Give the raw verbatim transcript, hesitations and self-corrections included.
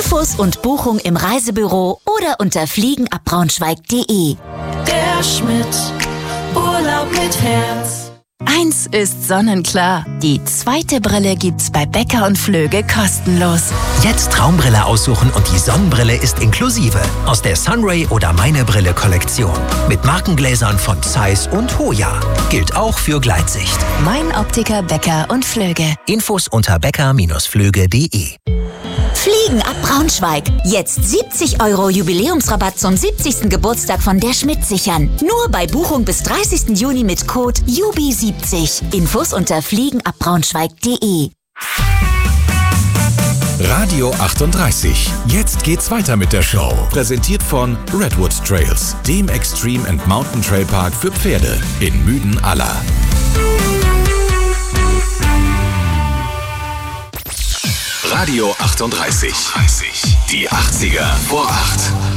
Infos und Buchung im Reisebüro oder unter fliegenabbraunschweig punkt de. Der Schmidt, Urlaub mit Herz. Eins ist sonnenklar. Die zweite Brille gibt's bei Becker und Flöge kostenlos. Jetzt Traumbrille aussuchen und die Sonnenbrille ist inklusive. Aus der Sunray oder Meine Brille Kollektion. Mit Markengläsern von Zeiss und Hoya. Gilt auch für Gleitsicht. Mein Optiker Becker und Flöge. Infos unter becker Bindestrich flöge punkt de. Fliegen ab Braunschweig. Jetzt siebzig Euro Jubiläumsrabatt zum siebzigsten Geburtstag von der Schmidt sichern. Nur bei Buchung bis dreißigsten Juni mit Code Jubi siebzig. Infos unter fliegen ab braunschweig punkt de. Radio achtunddreißig. Jetzt geht's weiter mit der Show. Präsentiert von Redwood Trails, dem Extreme and Mountain Trail Park für Pferde in Müden-Aller. Radio achtunddreißig. Die achtziger vor acht.